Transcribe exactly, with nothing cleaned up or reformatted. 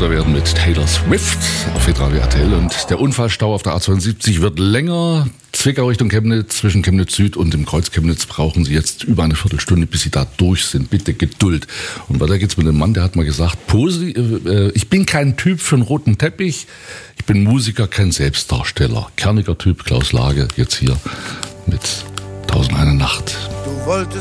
lauter werden mit Taylor Swift auf Hitradio R T L. Und der Unfallstau auf der A zweiundsiebzig wird länger. Zwickau Richtung Chemnitz, zwischen Chemnitz Süd und dem Kreuz Chemnitz brauchen Sie jetzt über eine Viertelstunde, bis Sie da durch sind. Bitte Geduld. Und weiter geht's mit dem Mann, der hat mal gesagt, Posi, äh, ich bin kein Typ für einen roten Teppich. Ich bin Musiker, kein Selbstdarsteller. Kerniger Typ, Klaus Lage, jetzt hier mit Tausend eine Nacht. Du wolltest